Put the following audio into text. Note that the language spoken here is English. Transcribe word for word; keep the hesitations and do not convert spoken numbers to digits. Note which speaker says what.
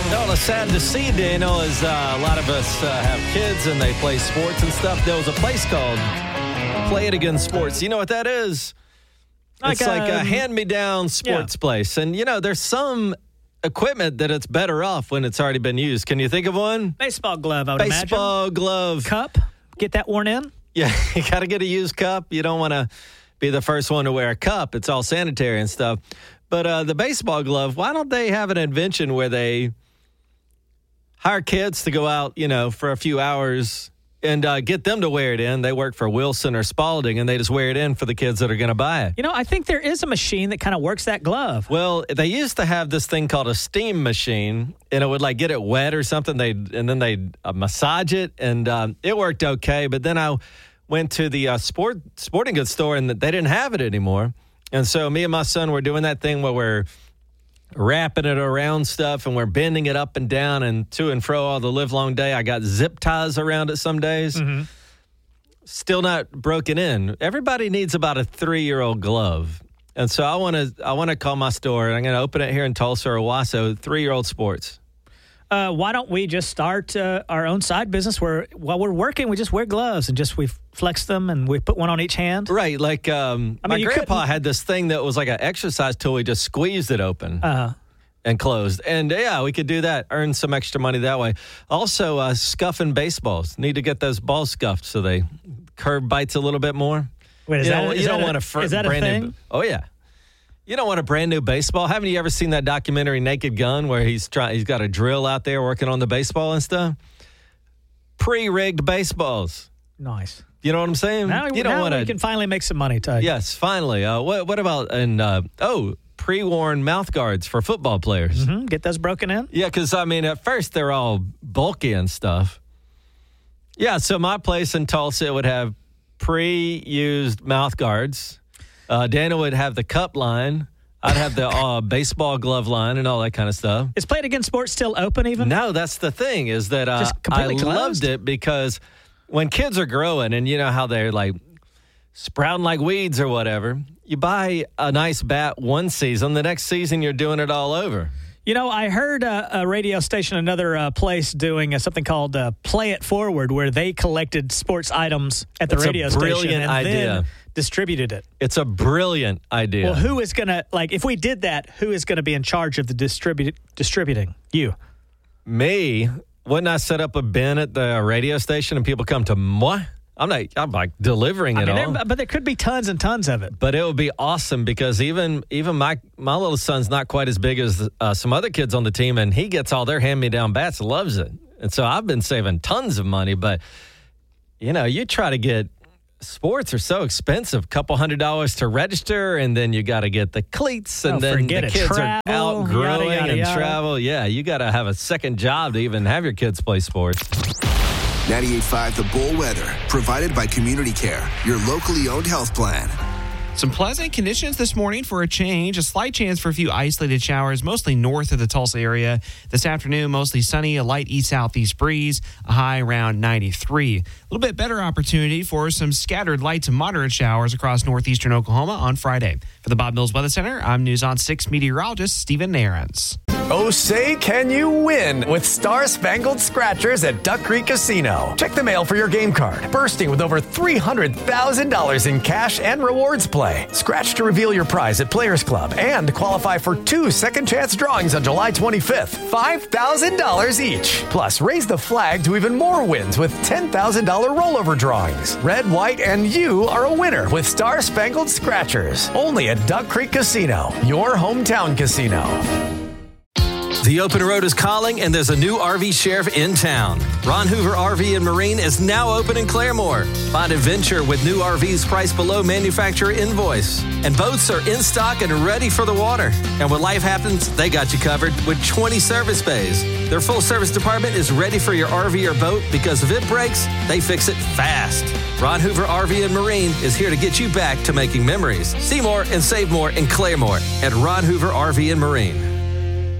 Speaker 1: No, it's sad to see, Daniel, as uh, a lot of us uh, have kids and they play sports and stuff. There was a place called Play It Again Sports. You know what that is? It's like, like um, a hand-me-down sports yeah. place. And, you know, there's some equipment that it's better off when it's already been used. Can you think of one?
Speaker 2: Baseball glove, I would
Speaker 1: imagine. Baseball glove.
Speaker 2: Cup. Get that worn in?
Speaker 1: Yeah, you got to get a used cup. You don't want to be the first one to wear a cup. It's all sanitary and stuff. But uh, the baseball glove, why don't they have an invention where they hire kids to go out, you know, for a few hours and uh, get them to wear it in? They work for Wilson or Spalding, and they just wear it in for the kids that are going to buy it.
Speaker 2: You know, I think there is a machine that kind of works that glove.
Speaker 1: Well, they used to have this thing called a steam machine, and it would, like, get it wet or something, They'd, and then they'd uh, massage it, and um, it worked okay. But then I went to the uh, sport sporting goods store, and they didn't have it anymore. And so me and my son were doing that thing where we're wrapping it around stuff and we're bending it up and down and to and fro all the live long day. I got zip ties around it some days. Mm-hmm. Still not broken in. Everybody needs about a three-year-old glove. And so I want to I want to call my store, and I'm going to open it here in Tulsa or Owasso, three-year-old sports.
Speaker 2: Uh, why don't we just start uh, our own side business where while we're working, we just wear gloves and just we flex them and we put one on each hand?
Speaker 1: Right. Like um, I mean, my grandpa had this thing that was like an exercise tool. We just squeezed it open uh-huh. and closed. And, yeah, we could do that, earn some extra money that way. Also, uh, scuffing baseballs. Need to get those balls scuffed so they curve bites a little bit more.
Speaker 2: Wait, is
Speaker 1: you
Speaker 2: that,
Speaker 1: know,
Speaker 2: is
Speaker 1: you
Speaker 2: that
Speaker 1: don't
Speaker 2: a,
Speaker 1: want a fr-
Speaker 2: is that a
Speaker 1: brand
Speaker 2: thing?
Speaker 1: new. Oh, yeah. You don't want a brand new baseball. Haven't you ever seen that documentary Naked Gun where he's trying? He's got a drill out there working on the baseball and stuff? Pre-rigged baseballs.
Speaker 2: Nice.
Speaker 1: You know what I'm saying?
Speaker 2: Now,
Speaker 1: you
Speaker 2: don't
Speaker 1: now
Speaker 2: want to.
Speaker 1: You
Speaker 2: can finally make some money, Ty.
Speaker 1: Yes, finally. Uh, what, what about and uh, oh, pre-worn mouth guards for football players?
Speaker 2: Mm-hmm. Get those broken in.
Speaker 1: Yeah, because I mean, at first they're all bulky and stuff. Yeah, so my place in Tulsa would have pre-used mouth guards. Uh, Dana would have the cup line. I'd have the uh, baseball glove line and all that kind of stuff.
Speaker 2: Is Play It Again Sports still open even?
Speaker 1: No, that's the thing is that uh, I
Speaker 2: closed?
Speaker 1: loved it because when kids are growing and you know how they're like sprouting like weeds or whatever, you buy a nice bat one season, the next season you're doing it all over.
Speaker 2: You know, I heard uh, a radio station, another uh, place doing uh, something called uh, Play It Forward, where they collected sports items at the
Speaker 1: That's
Speaker 2: radio
Speaker 1: a
Speaker 2: station
Speaker 1: brilliant
Speaker 2: and
Speaker 1: idea.
Speaker 2: then distributed it.
Speaker 1: It's a brilliant idea.
Speaker 2: Well, who is going to, like, if we did that, who is going to be in charge of the distribu- distributing? You.
Speaker 1: Me? Wouldn't I set up a bin at the radio station and people come to moi? I'm like, I'm like delivering
Speaker 2: I
Speaker 1: it
Speaker 2: mean,
Speaker 1: all.
Speaker 2: there, but there could be tons and tons of it.
Speaker 1: But it would be awesome because even even my my little son's not quite as big as uh, some other kids on the team, and he gets all their hand-me-down bats, loves it. And so I've been saving tons of money. But, you know, you try to get sports are so expensive, a couple hundred dollars to register, and then you got to get the cleats, and
Speaker 2: oh,
Speaker 1: then the
Speaker 2: it.
Speaker 1: kids
Speaker 2: travel,
Speaker 1: are outgrowing
Speaker 2: yada, yada,
Speaker 1: and
Speaker 2: yada.
Speaker 1: travel. Yeah, you got to have a second job to even have your kids play sports.
Speaker 3: ninety-eight point five The Bull Weather, provided by Community Care, your locally owned health plan.
Speaker 4: Some pleasant conditions this morning for a change. A slight chance for a few isolated showers, mostly north of the Tulsa area. This afternoon, mostly sunny, a light east-southeast breeze, a high around ninety-three. A little bit better opportunity for some scattered light to moderate showers across northeastern Oklahoma on Friday. For the Bob Mills Weather Center, I'm News on six meteorologist Stephen Aarons.
Speaker 5: Oh, say can you win with Star Spangled Scratchers at Duck Creek Casino. Check the mail for your game card, bursting with over three hundred thousand dollars in cash and rewards play. Scratch to reveal your prize at Players Club and qualify for two second chance drawings on July twenty-fifth, five thousand dollars each. Plus, raise the flag to even more wins with ten thousand dollars rollover drawings. Red, white, and you are a winner with Star Spangled Scratchers. Only at Duck Creek Casino, your hometown casino.
Speaker 1: The open road is calling, and there's a new R V sheriff in town. Ron Hoover R V and Marine is now open in Claremore. Find adventure with new R Vs priced below manufacturer invoice. And boats are in stock and ready for the water. And when life happens, they got you covered with twenty service bays. Their full service department is ready for your R V or boat because if it breaks, they fix it fast. Ron Hoover R V and Marine is here to get you back to making memories. See more and save more in Claremore at Ron Hoover R V and Marine.